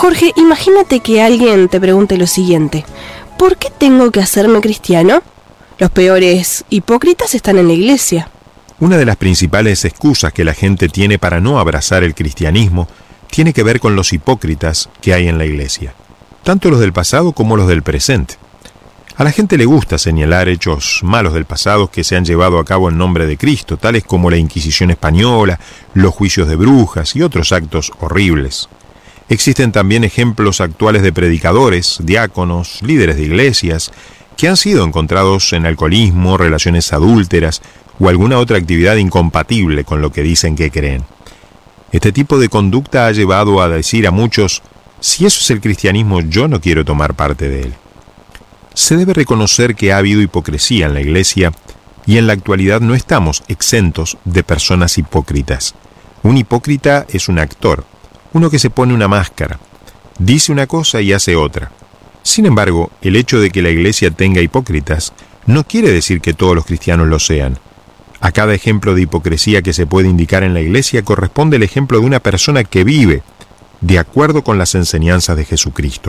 Jorge, imagínate que alguien te pregunte lo siguiente: ¿por qué tengo que hacerme cristiano? Los peores hipócritas están en la iglesia. Una de las principales excusas que la gente tiene para no abrazar el cristianismo tiene que ver con los hipócritas que hay en la iglesia, tanto los del pasado como los del presente. A la gente le gusta señalar hechos malos del pasado que se han llevado a cabo en nombre de Cristo, tales como la Inquisición española, los juicios de brujas y otros actos horribles. Existen también ejemplos actuales de predicadores, diáconos, líderes de iglesias, que han sido encontrados en alcoholismo, relaciones adúlteras o alguna otra actividad incompatible con lo que dicen que creen. Este tipo de conducta ha llevado a decir a muchos: si eso es el cristianismo, yo no quiero tomar parte de él. Se debe reconocer que ha habido hipocresía en la iglesia y en la actualidad no estamos exentos de personas hipócritas. Un hipócrita es un actor, uno que se pone una máscara, dice una cosa y hace otra. Sin embargo, el hecho de que la iglesia tenga hipócritas no quiere decir que todos los cristianos lo sean. A cada ejemplo de hipocresía que se puede indicar en la iglesia corresponde el ejemplo de una persona que vive de acuerdo con las enseñanzas de Jesucristo.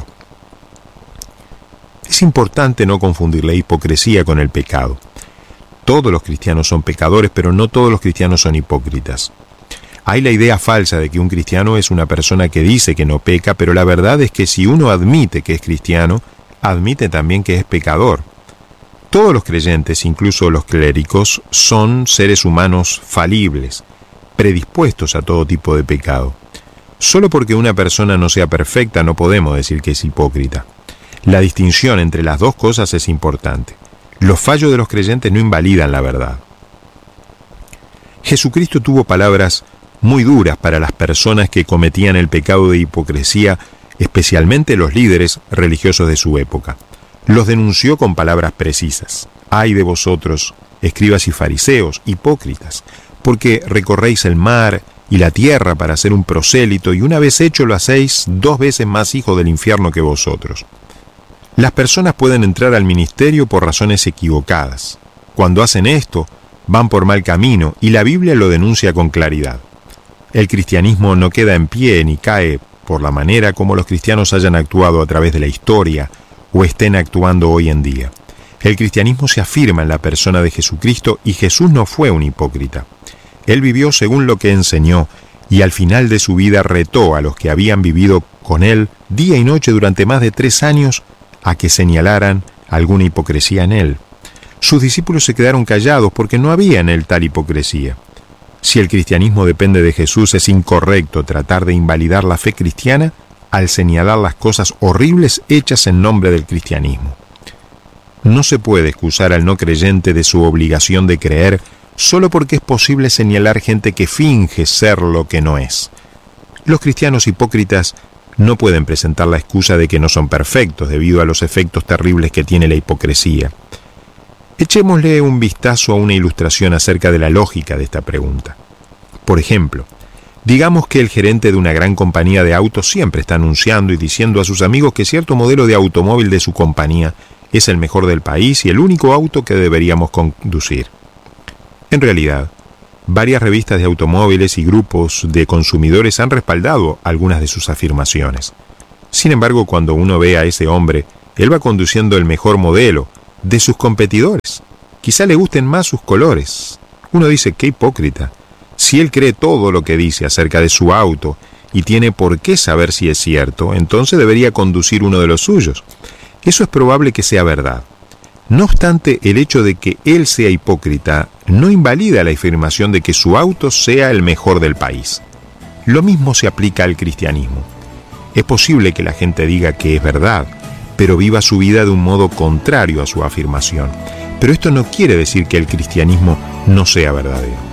Es importante no confundir la hipocresía con el pecado. Todos los cristianos son pecadores, pero no todos los cristianos son hipócritas. Hay la idea falsa de que un cristiano es una persona que dice que no peca, pero la verdad es que si uno admite que es cristiano, admite también que es pecador. Todos los creyentes, incluso los clérigos, son seres humanos falibles, predispuestos a todo tipo de pecado. Solo porque una persona no sea perfecta no podemos decir que es hipócrita. La distinción entre las dos cosas es importante. Los fallos de los creyentes no invalidan la verdad. Jesucristo tuvo palabras muy duras para las personas que cometían el pecado de hipocresía, especialmente los líderes religiosos de su época. Los denunció con palabras precisas. ¡Ay de vosotros, escribas y fariseos, hipócritas! Porque recorréis el mar y la tierra para hacer un prosélito, y una vez hecho lo hacéis 2 veces más hijo del infierno que vosotros. Las personas pueden entrar al ministerio por razones equivocadas. Cuando hacen esto, van por mal camino, y la Biblia lo denuncia con claridad. El cristianismo no queda en pie ni cae por la manera como los cristianos hayan actuado a través de la historia o estén actuando hoy en día. El cristianismo se afirma en la persona de Jesucristo, y Jesús no fue un hipócrita. Él vivió según lo que enseñó, y al final de su vida retó a los que habían vivido con él día y noche durante más de 3 años a que señalaran alguna hipocresía en él. Sus discípulos se quedaron callados porque no había en él tal hipocresía. Si el cristianismo depende de Jesús, es incorrecto tratar de invalidar la fe cristiana al señalar las cosas horribles hechas en nombre del cristianismo. No se puede excusar al no creyente de su obligación de creer solo porque es posible señalar gente que finge ser lo que no es. Los cristianos hipócritas no pueden presentar la excusa de que no son perfectos debido a los efectos terribles que tiene la hipocresía. Echémosle un vistazo a una ilustración acerca de la lógica de esta pregunta. Por ejemplo, digamos que el gerente de una gran compañía de autos siempre está anunciando y diciendo a sus amigos que cierto modelo de automóvil de su compañía es el mejor del país y el único auto que deberíamos conducir. En realidad, varias revistas de automóviles y grupos de consumidores han respaldado algunas de sus afirmaciones. Sin embargo, cuando uno ve a ese hombre, él va conduciendo el mejor modelo de sus competidores. Quizá le gusten más sus colores. Uno dice, qué hipócrita. Si él cree todo lo que dice acerca de su auto y tiene por qué saber si es cierto, entonces debería conducir uno de los suyos. Eso es probable que sea verdad. No obstante, el hecho de que él sea hipócrita no invalida la afirmación de que su auto sea el mejor del país. Lo mismo se aplica al cristianismo. Es posible que la gente diga que es verdad, pero viva su vida de un modo contrario a su afirmación. Pero esto no quiere decir que el cristianismo no sea verdadero.